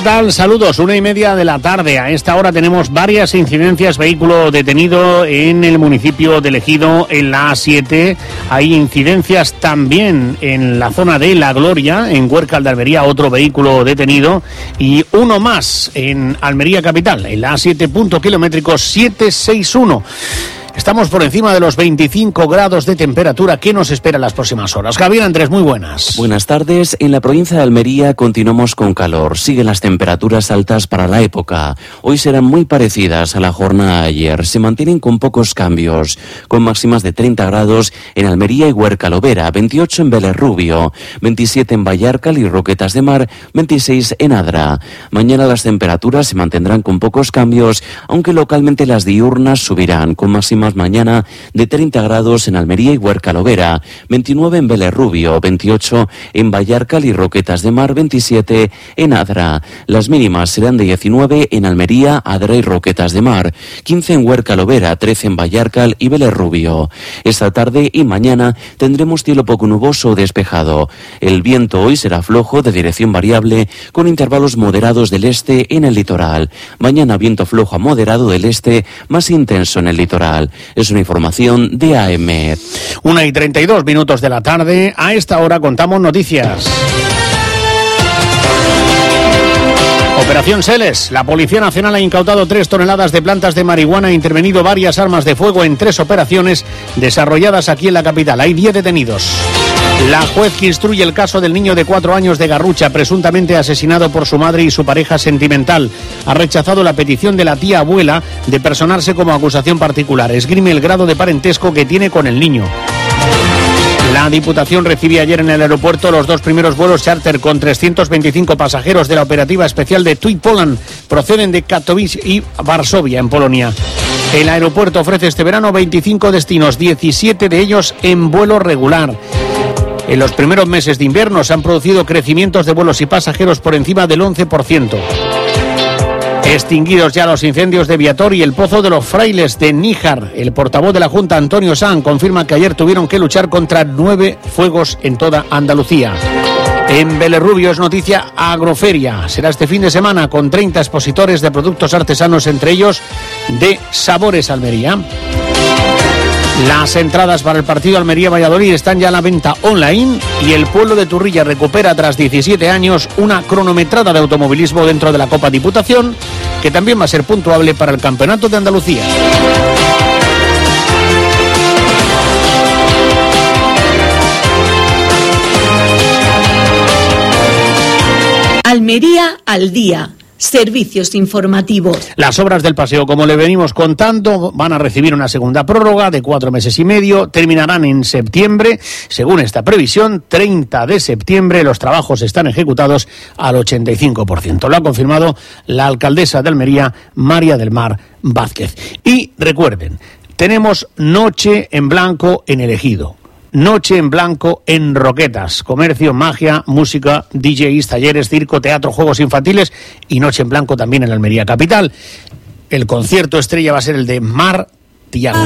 tal? Saludos, 1:30 de la tarde. A esta hora tenemos varias incidencias. Vehículo detenido en el municipio de Ejido, en la A7. Hay incidencias también en la zona de La Gloria, en Huércal de Almería, otro vehículo detenido. Y uno más en Almería Capital, en la A7, punto kilométrico 761. Estamos por encima de los 25 grados de temperatura. ¿Qué nos espera en las próximas horas? Javier Andrés, muy buenas. Buenas tardes. En la provincia de Almería continuamos con calor. Siguen las temperaturas altas para la época. Hoy serán muy parecidas a la jornada de ayer. Se mantienen con pocos cambios, con máximas de 30 grados en Almería y Huércal Overa, 28 en Vélez Rubio, 27 en Vallarcal y Roquetas de Mar, 26 en Adra. Mañana las temperaturas se mantendrán con pocos cambios, aunque localmente las diurnas subirán, con máximas mañana de 30 grados en Almería y Huércal Overa, 29 en Vélez Rubio, 28 en Vallarcal y Roquetas de Mar, 27 en Adra. Las mínimas serán de 19 en Almería, Adra y Roquetas de Mar, 15 en Huércal Overa, 13 en Vallarcal y Vélez Rubio. Esta tarde y mañana tendremos cielo poco nuboso o despejado. El viento hoy será flojo, de dirección variable, con intervalos moderados del este en el litoral. Mañana viento flojo a moderado del este, más intenso en el litoral. Es una información de AEMET. 1:32 de la tarde. A esta hora contamos noticias. Operación Seles. La Policía Nacional ha incautado 3 toneladas de plantas de marihuana e intervenido varias armas de fuego en 3 operaciones desarrolladas aquí en la capital. Hay 10 detenidos. La juez que instruye el caso del niño de 4 años de Garrucha, presuntamente asesinado por su madre y su pareja sentimental, ha rechazado la petición de la tía abuela de personarse como acusación particular. Esgrime el grado de parentesco que tiene con el niño. La Diputación recibió ayer en el aeropuerto los 2 primeros vuelos charter con 325 pasajeros de la operativa especial de TUI Poland. Proceden de Katowice y Varsovia, en Polonia. El aeropuerto ofrece este verano 25 destinos, 17 de ellos en vuelo regular. En los primeros meses de invierno se han producido crecimientos de vuelos y pasajeros por encima del 11%. Extinguidos ya los incendios de Viator y el Pozo de los Frailes de Níjar. El portavoz de la Junta, Antonio Sanz, confirma que ayer tuvieron que luchar contra 9 fuegos en toda Andalucía. En Vélez Rubio es noticia Agroferia. Será este fin de semana con 30 expositores de productos artesanos, entre ellos de Sabores Almería. Las entradas para el partido Almería-Valladolid están ya a la venta online y el pueblo de Turrilla recupera tras 17 años una cronometrada de automovilismo dentro de la Copa Diputación, que también va a ser puntuable para el Campeonato de Andalucía. Almería al día. Servicios informativos. Las obras del paseo, como le venimos contando, van a recibir una segunda prórroga de 4 meses y medio. Terminarán en septiembre. Según esta previsión, 30 de septiembre, los trabajos están ejecutados al 85%. Lo ha confirmado la alcaldesa de Almería, María del Mar Vázquez. Y recuerden, tenemos Noche en Blanco en el Ejido. Noche en Blanco en Roquetas. Comercio, magia, música, DJs, talleres, circo, teatro, juegos infantiles y Noche en Blanco también en Almería Capital. El concierto estrella va a ser el de Mar Tiago.